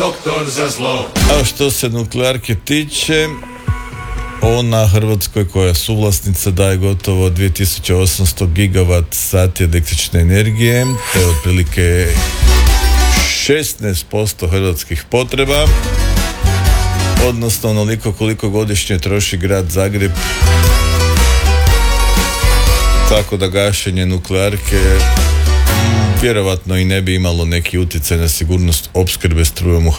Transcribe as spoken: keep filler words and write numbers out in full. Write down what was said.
doktor za zlo. A što se nuklearke tiče, ona Hrvatskoj koja je suvlasnica daje gotovo dvije tisuće osamsto gigavat sati električne energije, to je otprilike šesnaest posto hrvatskih potreba, odnosno onoliko koliko godišnje troši grad Zagreb, tako da gašenje nuklearke vjerovatno i ne bi imalo neki utjecaj na sigurnost opskrbe strujom u Hrvatskoj.